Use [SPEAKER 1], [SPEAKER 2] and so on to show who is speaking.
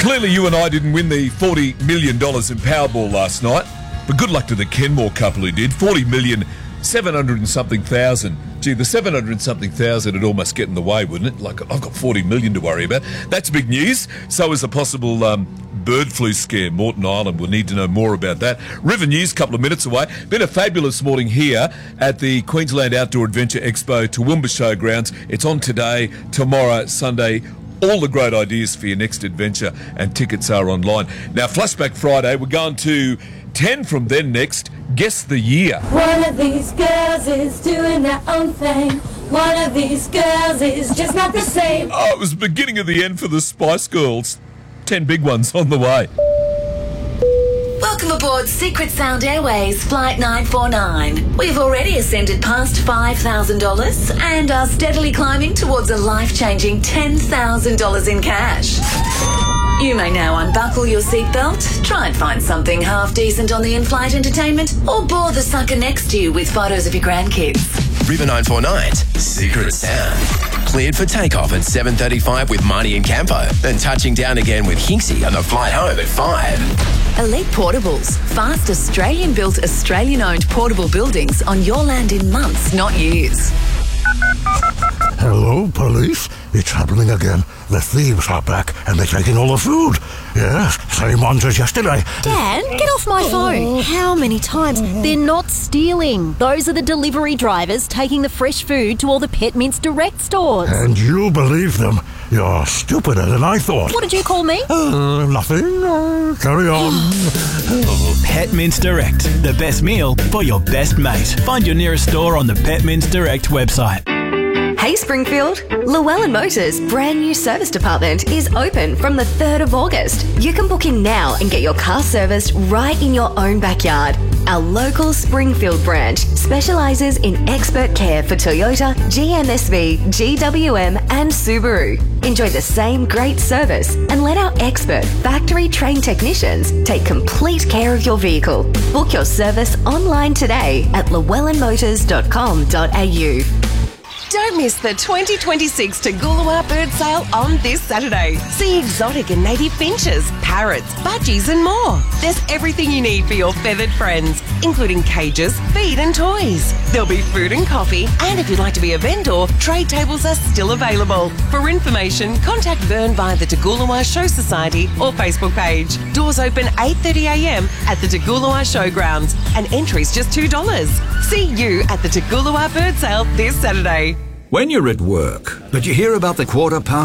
[SPEAKER 1] Clearly you and I didn't win the $40 million in Powerball last night, but good luck to the Kenmore couple who did. 40,700 and something thousand. Gee, the 700 and something thousand would almost get in the way, wouldn't it? Like, I've got 40 million to worry about. That's big news. So is a possible bird flu scare. Moreton Island will need to know more about that. River News, couple of minutes away. Been a fabulous morning here at the Queensland Outdoor Adventure Expo, Toowoomba Showgrounds. It's on today, tomorrow, Sunday. All the great ideas for your next adventure, and tickets are online. Now, Flashback Friday, we're going to 10 from then next. Guess the year.
[SPEAKER 2] One of these girls is doing their own thing. One of these girls is just not the same.
[SPEAKER 1] Oh, it was the beginning of the end for the Spice Girls. 10 big ones on the way.
[SPEAKER 3] Welcome aboard Secret Sound Airways Flight 949. We've already ascended past $5,000 and are steadily climbing towards a life-changing $10,000 in cash. You may now unbuckle your seatbelt, try and find something half-decent on the in-flight entertainment, or bore the sucker next to you with photos of your grandkids.
[SPEAKER 4] River 949, Secret Sound. Cleared for takeoff at 7:35 with Marnie and Campo, then touching down again with Hinksy on the flight home at 5.
[SPEAKER 3] Elite Portables. Fast Australian-built, Australian-owned portable buildings on your land in months, not years.
[SPEAKER 5] Hello, police. It's happening again. The thieves are back and they're taking all the food. Yes, same ones as yesterday.
[SPEAKER 6] Dad, get off my phone. How many times? They're not stealing. Those are the delivery drivers taking the fresh food to all the Pet Mints Direct stores.
[SPEAKER 5] And you believe them. You're stupider than I thought.
[SPEAKER 6] What did you call me?
[SPEAKER 5] Nothing. Carry on.
[SPEAKER 7] Pet Mints Direct. The best meal for your best mate. Find your nearest store on the Pet Mints Direct website.
[SPEAKER 8] Hey Springfield, Llewellyn Motors' brand new service department is open from the 3rd of August. You can book in now and get your car serviced right in your own backyard. Our local Springfield branch specialises in expert care for Toyota, GMSV, GWM and Subaru. Enjoy the same great service and let our expert factory-trained technicians take complete care of your vehicle. Book your service online today at llewellynmotors.com.au.
[SPEAKER 9] Don't miss the 2026 Toogoolawah Bird Sale on this Saturday. See exotic and native finches, parrots, budgies and more. There's everything you need for your feathered friends, including cages, feed and toys. There'll be food and coffee, and if you'd like to be a vendor, trade tables are still available. For information, contact Vern via the Toogoolawah Show Society or Facebook page. Doors open 8:30am at the Toogoolawah Showgrounds and entry's just $2. See you at the Toogoolawah Bird Sale this Saturday.
[SPEAKER 10] When you're at work, but you hear about the quarter past